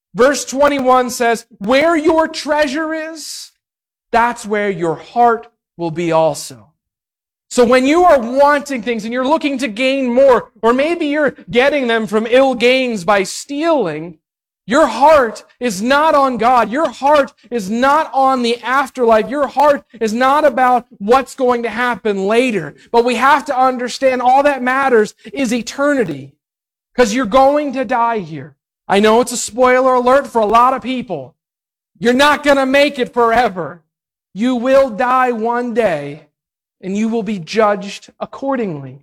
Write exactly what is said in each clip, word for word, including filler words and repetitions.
Verse twenty-one says, where your treasure is, that's where your heart will be also. So when you are wanting things and you're looking to gain more, or maybe you're getting them from ill gains by stealing, your heart is not on God. Your heart is not on the afterlife. Your heart is not about what's going to happen later. But we have to understand all that matters is eternity. Because you're going to die here. I know it's a spoiler alert for a lot of people. You're not going to make it forever. You will die one day, and you will be judged accordingly.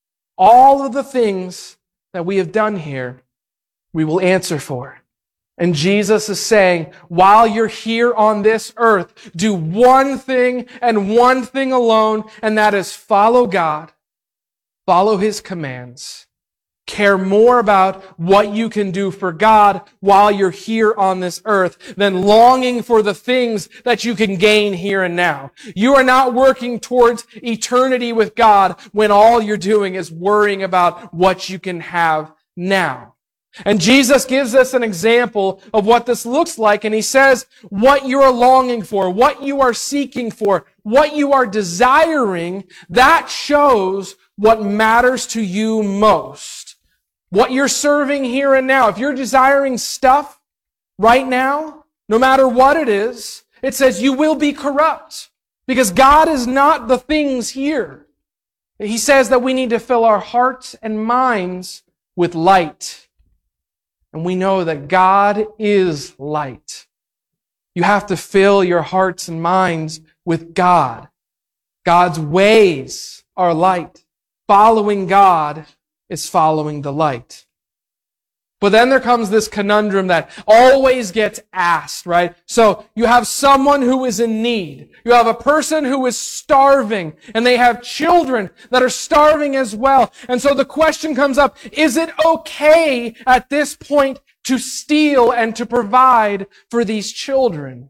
All of the things that we have done here, we will answer for. And Jesus is saying, while you're here on this earth, do one thing and one thing alone, and that is follow God, follow His commands. Care more about what you can do for God while you're here on this earth than longing for the things that you can gain here and now. You are not working towards eternity with God when all you're doing is worrying about what you can have now. And Jesus gives us an example of what this looks like, and He says what you are longing for, what you are seeking for, what you are desiring, that shows what matters to you most. What you're serving here and now. If you're desiring stuff right now, no matter what it is, it says you will be corrupt. Because God is not the things here. He says that we need to fill our hearts and minds with light. And we know that God is light. You have to fill your hearts and minds with God. God's ways are light. Following God is following the light. But then there comes this conundrum that always gets asked, right? So you have someone who is in need. You have a person who is starving, and they have children that are starving as well. And so the question comes up, is it okay at this point to steal and to provide for these children?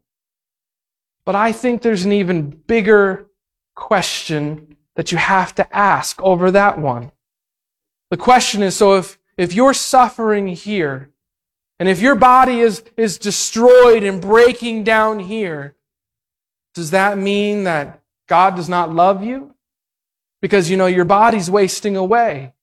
But I think there's an even bigger question that you have to ask over that one. The question is, so if, if you're suffering here, and if your body is, is destroyed and breaking down here, does that mean that God does not love you? Because, you know, your body's wasting away.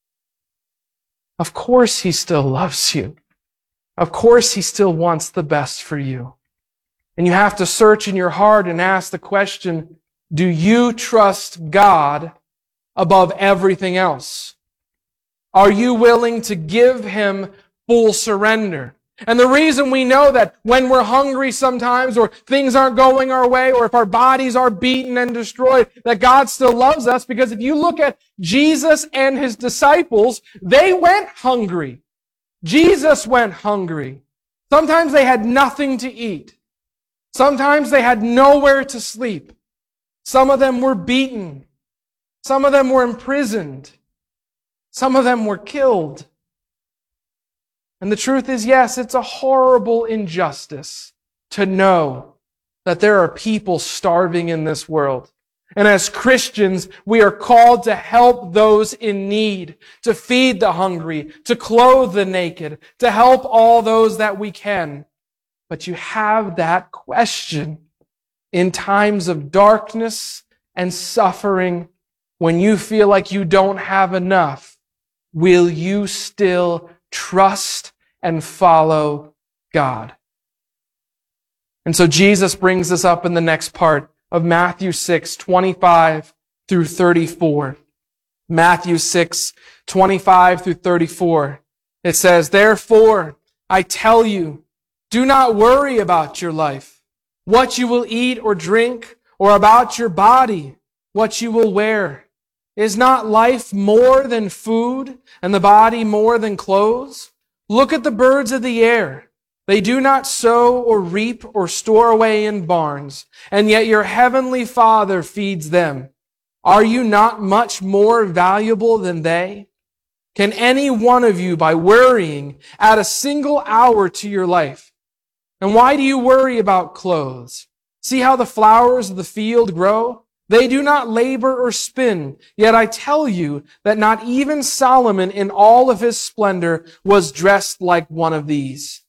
Of course He still loves you. Of course He still wants the best for you. And you have to search in your heart and ask the question, do you trust God above everything else? Are you willing to give Him full surrender? And the reason we know that when we're hungry sometimes, or things aren't going our way, or if our bodies are beaten and destroyed, that God still loves us, because if you look at Jesus and His disciples, they went hungry. Jesus went hungry. Sometimes they had nothing to eat. Sometimes they had nowhere to sleep. Some of them were beaten. Some of them were imprisoned. Some of them were killed. And the truth is, yes, it's a horrible injustice to know that there are people starving in this world. And as Christians, we are called to help those in need, to feed the hungry, to clothe the naked, to help all those that we can. But you have that question in times of darkness and suffering, when you feel like you don't have enough. Will you still trust and follow God? And so Jesus brings us up in the next part of Matthew six, twenty-five through thirty-four. Matthew six, twenty-five through thirty-four. It says, therefore, I tell you, do not worry about your life, what you will eat or drink, or about your body, what you will wear. Is not life more than food, and the body more than clothes? Look at the birds of the air. They do not sow or reap or store away in barns, and yet your heavenly Father feeds them. Are you not much more valuable than they? Can any one of you, by worrying, add a single hour to your life? And why do you worry about clothes? See how the flowers of the field grow? They do not labor or spin. Yet I tell you that not even Solomon in all of his splendor was dressed like one of these.